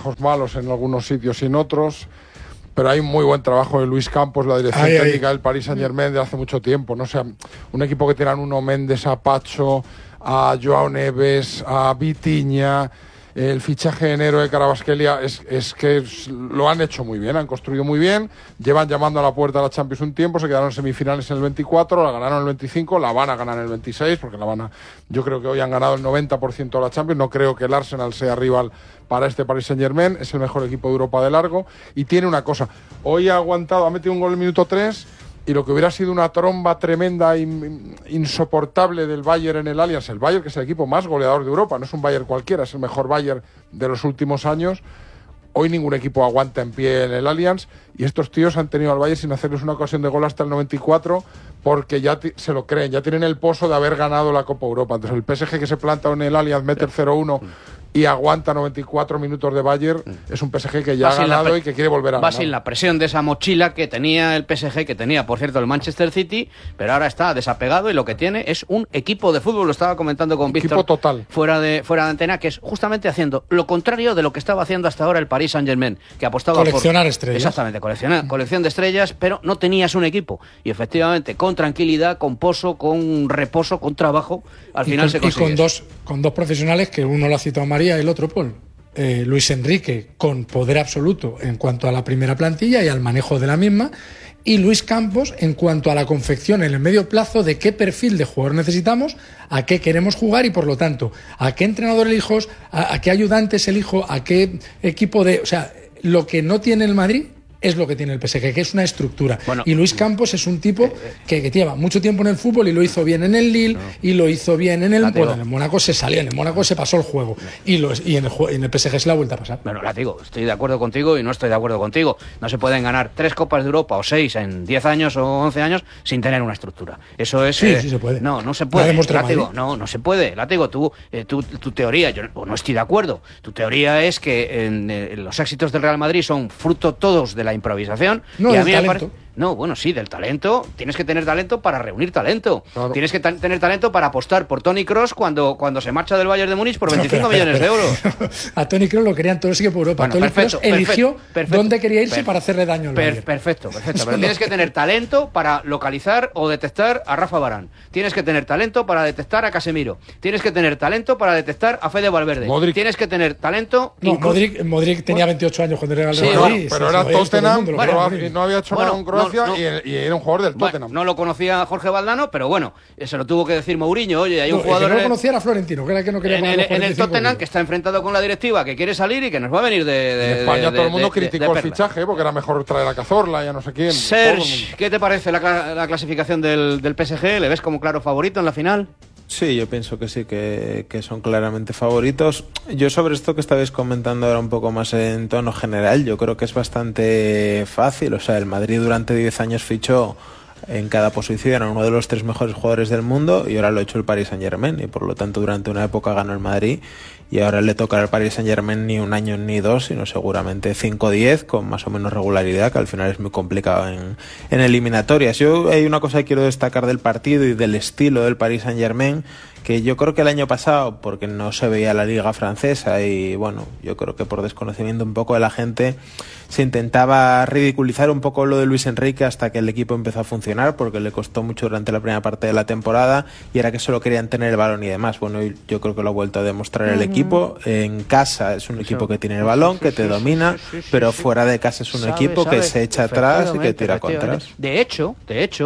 reflejos malos en algunos sitios y en otros, pero hay un muy buen trabajo de Luis Campos, la dirección técnica del Paris Saint-Germain de hace mucho tiempo, ¿no? O sea, un equipo que tiene a Nuno Méndez, a Pacho, a Joao Neves, a Vitinha, el fichaje de enero de Kvaratskhelia, es que lo han hecho muy bien, han construido muy bien, llevan llamando a la puerta de la Champions un tiempo, se quedaron en semifinales en el 24, la ganaron en el 25, la van a ganar en el 26, porque yo creo que hoy han ganado el 90% de la Champions, no creo que el Arsenal sea rival para este Paris Saint-Germain, es el mejor equipo de Europa de largo, y tiene una cosa, hoy ha metido un gol en el minuto 3, y lo que hubiera sido una tromba tremenda, insoportable del Bayern en el Allianz, el Bayern que es el equipo más goleador de Europa, no es un Bayern cualquiera, es el mejor Bayern de los últimos años. Hoy ningún equipo aguanta en pie en el Allianz y estos tíos han tenido al Bayern sin hacerles una ocasión de gol hasta el 94 porque ya se lo creen, ya tienen el pozo de haber ganado la Copa Europa. Entonces el PSG que se planta en el Allianz, mete el 0-1 y aguanta 94 minutos de Bayern, es un PSG que ya ha ganado y que quiere volver a ganar. Va sin la presión de esa mochila que tenía el PSG, que tenía, por cierto, el Manchester City, pero ahora está desapegado y lo que tiene es un equipo de fútbol, lo estaba comentando con Víctor fuera de antena, que es justamente haciendo lo contrario de lo que estaba haciendo hasta ahora el Paris Saint-Germain, que apostaba coleccionar estrellas. Exactamente, colección de estrellas, pero no tenías un equipo. Y efectivamente, con tranquilidad, con pozo, con reposo, con trabajo, al final se consigue. Y con dos profesionales, que uno lo ha citado María y el otro Paul. Luis Enrique, con poder absoluto en cuanto a la primera plantilla y al manejo de la misma, y Luis Campos en cuanto a la confección en el medio plazo de qué perfil de jugador necesitamos, a qué queremos jugar y por lo tanto a qué entrenador elijo, a qué ayudantes elijo, a qué equipo de... O sea, lo que no tiene el Madrid es lo que tiene el PSG, que es una estructura. Bueno, y Luis Campos es un tipo que lleva mucho tiempo en el fútbol y lo hizo bien en el Lille y lo hizo bien en el... Bueno, en el Mónaco se salió, en el Mónaco se pasó el juego y en el PSG se la ha vuelto a pasar. Bueno, Látigo, estoy de acuerdo contigo y no estoy de acuerdo contigo. No se pueden ganar 3 Copas de Europa o 6 en 10 años o 11 años sin tener una estructura. Eso es... Sí se puede. No se puede, Látigo. No se puede. Látigo, tu teoría, yo no estoy de acuerdo. Tu teoría es que los éxitos del Real Madrid son fruto todos de la improvisación. No, y a del mí talento. No, bueno, sí, del talento. Tienes que tener talento para reunir talento. Claro. Tienes que tener talento para apostar por Toni Kroos cuando se marcha del Bayern de Múnich por 25 millones de euros. A Toni Kroos lo querían todos los equipos de Europa. Bueno, Toni Kroos eligió dónde quería irse para hacerle daño al Bayern. Perfecto. Pero tienes que tener talento para localizar o detectar a Rafa Varane. Tienes que tener talento para detectar a Casemiro. Tienes que tener talento para detectar a Fede Valverde. Modric. Tienes que tener talento... No, Modric tenía 28 años cuando era el Real Madrid. Pero era Tottenham, no había hecho nada con Croacia y era un jugador del Tottenham. No lo conocía Jorge Valdano, pero bueno, se lo tuvo que decir Mourinho. Oye, hay un jugador... El que no lo conocía era Florentino, que era el que no quería pagar en el Tottenham, que está enfrentado con la directiva, que quiere salir y que nos va a venir en España todo el mundo criticó el fichaje, porque era mejor traer a Cazorla y a no sé quién. Serge, ¿qué te parece la clasificación del PSG? ¿Le ves como claro favorito en la final? Sí, yo pienso que sí, que son claramente favoritos. Yo sobre esto que estabais comentando ahora un poco más en tono general, yo creo que es bastante fácil. O sea, el Madrid durante 10 años fichó en cada posición a uno de los 3 mejores jugadores del mundo y ahora lo ha hecho el Paris Saint-Germain y por lo tanto durante una época ganó el Madrid y ahora le toca al Paris Saint-Germain ni un año ni 2, sino seguramente 5 o 10 con más o menos regularidad, que al final es muy complicado en eliminatorias. Yo hay una cosa que quiero destacar del partido y del estilo del Paris Saint-Germain, que yo creo que el año pasado, porque no se veía la liga francesa y bueno, yo creo que por desconocimiento un poco de la gente, se intentaba ridiculizar un poco lo de Luis Enrique hasta que el equipo empezó a funcionar, porque le costó mucho durante la primera parte de la temporada y era que solo querían tener el balón y demás. Bueno, yo creo que lo ha vuelto a demostrar el equipo. En casa es un equipo que tiene el balón, que te domina, pero fuera de casa es un equipo que se echa atrás y que tira contras. De hecho,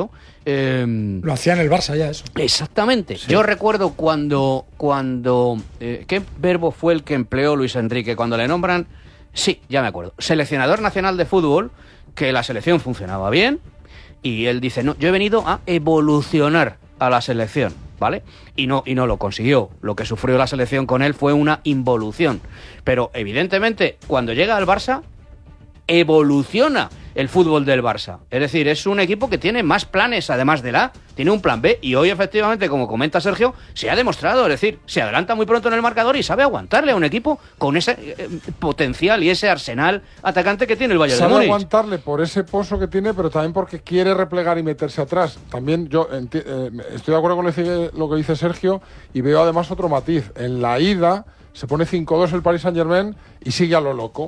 lo hacía en el Barça ya eso. Exactamente. Sí. Yo recuerdo cuando ¿qué verbo fue el que empleó Luis Enrique cuando le nombran? Sí, ya me acuerdo. Seleccionador nacional de fútbol, que la selección funcionaba bien y él dice, no, yo he venido a evolucionar a la selección, ¿vale? Y no lo consiguió. Lo que sufrió la selección con él fue una involución. Pero evidentemente, cuando llega al Barça, evoluciona el fútbol del Barça. Es decir, es un equipo que tiene más planes además del A, tiene un plan B y hoy efectivamente, como comenta Sergio, se ha demostrado, es decir, se adelanta muy pronto en el marcador y sabe aguantarle a un equipo con ese potencial y ese arsenal atacante que tiene el Bayern de Múnich. Sabe aguantarle por ese pozo que tiene, pero también porque quiere replegar y meterse atrás. También yo estoy de acuerdo con lo que dice Sergio y veo además otro matiz. En la ida se pone 5-2 el Paris Saint-Germain y sigue a lo loco.